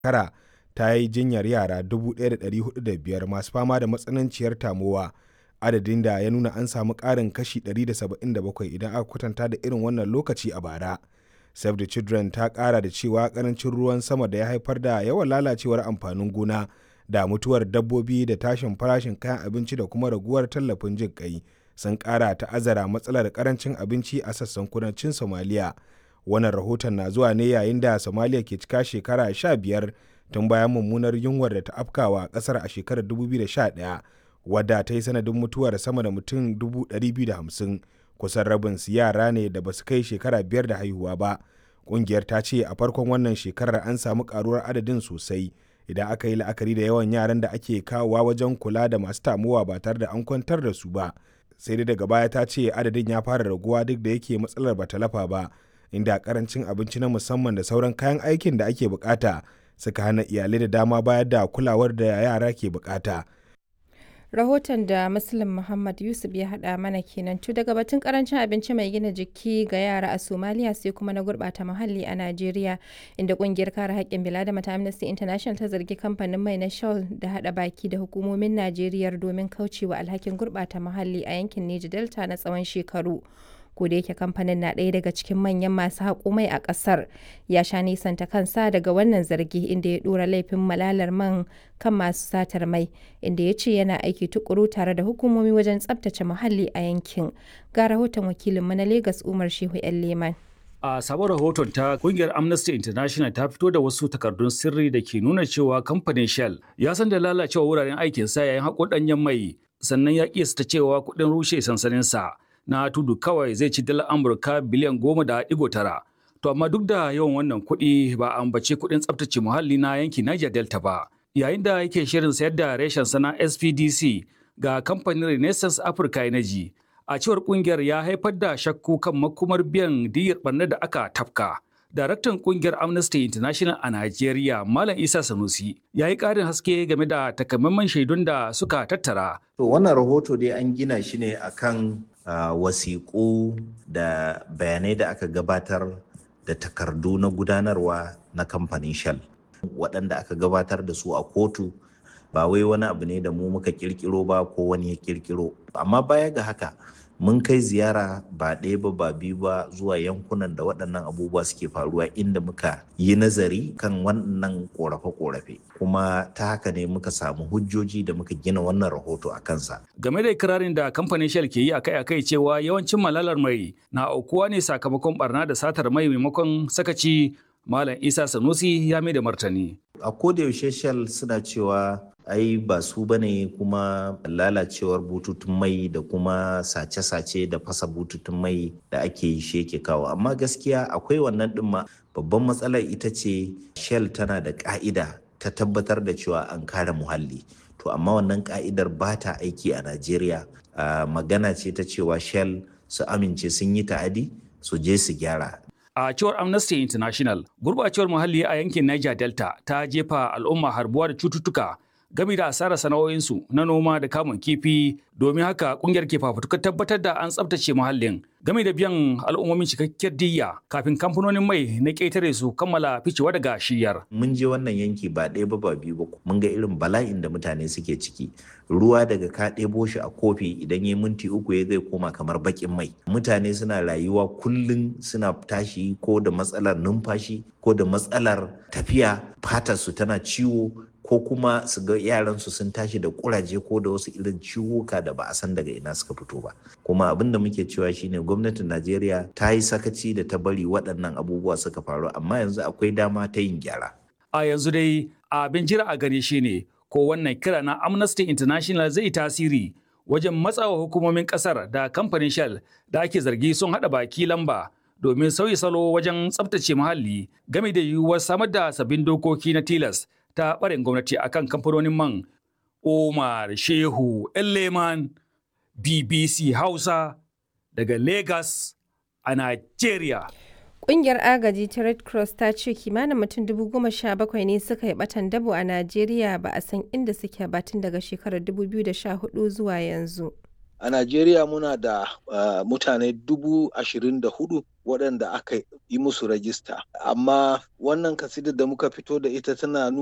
shekara ta yi jinyar yara 1,405 masu fama da matsananciyar tamowa, adadin da ya nuna an samu ƙarin kashi 177 idan aka kwatanta da irin wannan lokaci a bara. Save the Children ta ƙara da cewa ƙarancin ruwan sama da ya haifar da yawan lalacewar amfanin gona da mutuwar dabbobi da tashin farashin kayan abinci da kuma raguwar tallafin jin ƙai sun ƙara ta'azzara matsalar ƙarancin abinci a sassan kudancin Somalia. Wannan rahoton na zuwa ne yayin da Somalia ke cika shekara 15 tun bayan mummunar yunwar da ta afkawa ƙasar a shekarar 2011, wadda ta yi sanadin mutuwar sama da mutum 250,000, kusan rabin su yara ne da ba su kai shekara 5 da haihuwa ba. Ƙungiyar ta ce a farkon wannan shekarar an samu ƙaruwar adadin sosai idan aka yi la'akari da yawan yaran da ake kawowa wajen kula da masu tamuwa ba tare da an kwantar da su ba. Sai dai daga baya ta ce adadin ya fara raguwa duk da yake matsalar ba ta lafa ba, inda karancin abinci na musamman da sauran kayan aikin da ake bukata suka hana iyalai da dama bayar da kulawar da yara ke bukata. Rahoton da Muslim Muhammad Yusuf ya haɗa mana kenan. To daga batun karancin abinci mai gina jiki ga yara a Somalia sai kuma na gurɓata muhalli a Najeriya, inda ƙungiyar kare haƙƙin bil'adama ta Amnesty International ta zargi kamfanin mai na Shell da haɗa baki da hukumomin Najeriya domin kaucewa alhakin gurɓata muhalli a yankin Niger Delta na tsawon shekaru. Ko da yake kamfanin na ɗaya daga cikin manyan masu haƙo mai a ƙasar, ya sha nisanta kansa daga wannan zargi, inda ya ɗora laifin malalar man kan masu satar mai, inda ya ce yana aiki tukuru tare da hukumomi wajen tsabtace muhalli a yankin. Ga rahoton wakilinmu na Legas Umar Shehu 'yan Leman. A sabon rahoton ta kungiyar Amnesty International ta fito da wasu takardun sirri da ke nuna cewa kamfanin Shell ya san da lalacewa wuraren aikinsa yayin haƙo ɗanyen mai, sannan ya kiyasta cewa kuɗin rushe sansaninsa na tudu kawai zai ci dalar Amurka biliyan 10.9. To amma duk da yawan wannan kuɗi ba a ambaci kuɗin tsaftace muhalli na yankin Niger Delta ba. Yayin da yake shirin sayar da reshen sana SPDC ga kamfanin Renaissance Africa Energy, a cewar kungiyar ya haifar da shakku kan makomar biyan diyyar barnar da aka tafka. Daraktan kungiyar Amnesty International a Najeriya, Malam Isa Sanusi, ya yi ƙarin haske game da takamaiman shaidun da suka tattara. To wannan rahoto dai an gina shi ne akan wasiƙu da bayanai da aka gabatar da takardu na gudanarwa na kamfanin Shell, waɗanda aka gabatar da su a kotu. Ba wai wani abu ne da mu muka kirkiro ba ko wani ya kirkiro. Amma baya ga haka, mun kai ziyara ba ɗaya ba ba biyu ba zuwa yankunan da waɗannan abubuwa suke faruwa, inda muka yi nazari kan wannan ƙorafe-ƙorafe, kuma ta haka ne muka samu hujjoji da muka gina wannan rahoto a kansa. Game da ikirarin da kamfanin Shell ke yi akai-akai cewa yawancin malalar mai na aukuwa ne sakamakon barna da satar mai maimakon sakaci, Malam Isa Sanusi ya mai da martani. A koda yaushe Shell suna cewa ai ba su bane, kuma lalacewar bututun mai da kuma sace-sace da fasa bututun mai da ake yi shi yake kawo. Amma gaskiya akwai wannan ɗin ma. Babban matsalar ita ce Shell tana da ƙa'ida ta tabbatar da cewa an kare muhalli. To amma wannan ƙa'idar ba ta aiki a Najeriya. Magana ce ta cewa Shell su amince sun yi ta'adi su je su gyara. A cewar Amnesty International, gurbacewar muhalli a yankin Niger Delta ta jefa al'umma harbuwa da cututtuka game da asarar sana'o'insu na noma da kamun kifi. Domin haka kungiyar ke fafutukar tabbatar da an tsabtace muhallin game da biyan al'ummomin cikakkiyar diyya kafin kamfanonin mai na ƙetare su kammala ficewa daga shiyar. Mun je wannan yanki ba ɗaya ba ba biyu ba, mun ga irin bala'in da mutane suke ciki. Ruwa daga ka ɗebo shi a kofi idan ya minti 3 ya zai koma kamar baƙin mai. Mutane suna rayuwa kullum suna tashi ko da matsalar numfashi ko da matsalar tafiya, fatarsu tana ciwo, ko kuma su ga yaransu sun tashi da kuraje ko da wasu irin ciwuka da ba a san daga ina suka fito ba. Kuma abin da muke cewa shine gwamnatin Najeriya ta yi sakaci da ta bari waɗannan abubuwa suka faru, amma yanzu akwai dama ta yin gyara. A yanzu dai abin jira a gani shine ko wannan kira na Amnesty International zai tasiri wajen matsawa hukumomin kasar da kamfanin Shell da ake zargi sun haɗa baki lamba domin sauyi salo wajen tsabtace muhalli, game da yiwuwar samar da sabbin dokoki na tilas ta ɓarin gwamnati akan kamfanonin man. Umar Shehu 'yan Leman, BBC Hausa daga Lagos a Najeriya. Ƙungiyar agaji ta Red Cross ta ce kimanin mutum 17,000 ne suka yi ɓatan dabo a Najeriya ba a san inda suke ba tun daga shekarar 2014 zuwa yanzu. A Najeriya muna da mutane 24,000 waɗanda aka yi musu rajista. Amma wannan kasidar da muka fito da ita tana